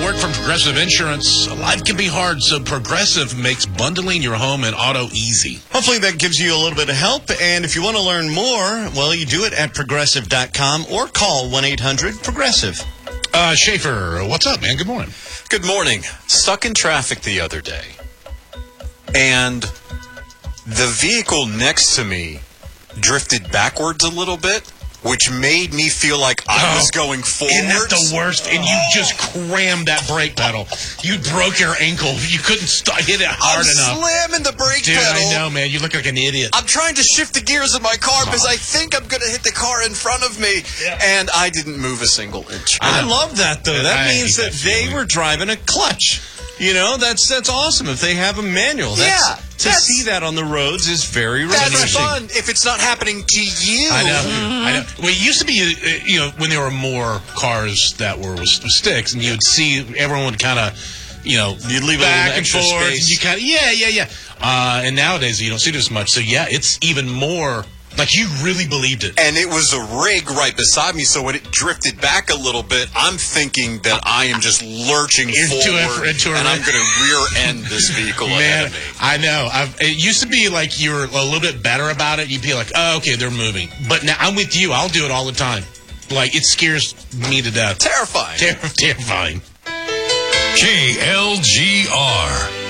Work for Progressive Insurance. Life can be hard, so Progressive makes bundling your home and auto easy. Hopefully that gives you a little bit of help. And if you want to learn more, well, you do it at Progressive.com or call 1-800-PROGRESSIVE. Schaefer, what's up, man? Good morning. Good morning. Stuck in traffic the other day. And the vehicle next to me drifted backwards a little bit, which made me feel like I was going forwards. Isn't that the worst? And you just crammed that brake pedal. You broke your ankle. You couldn't hit it hard enough. I'm slamming the brake Dude, pedal. I know, man. You look like an idiot. I'm trying to shift the gears of my car because I think I'm going to hit the car in front of me, and I didn't move a single inch. I love that, though. That I means hate that that they feeling. were driving a clutch. You know, that's awesome. If they have a manual, to see that on the roads is very That's refreshing. fun if it's not happening to you. I know. Well, it used to be, when there were more cars that were with sticks, and you'd see everyone would kind of, you'd leave back a little and extra forth. space. And you kind of, yeah. And nowadays you don't see it as much. So yeah, it's even more. Like, you really believed it. And it was a rig right beside me, so when it drifted back a little bit, I'm thinking that I am just lurching forward, and I'm going to rear-end this vehicle ahead of me. I know. It used to be like you were a little bit better about it. You'd be like, oh, okay, they're moving. But now I'm with you. I'll do it all the time. Like, it scares me to death. Terrifying. Terrifying. KLGR.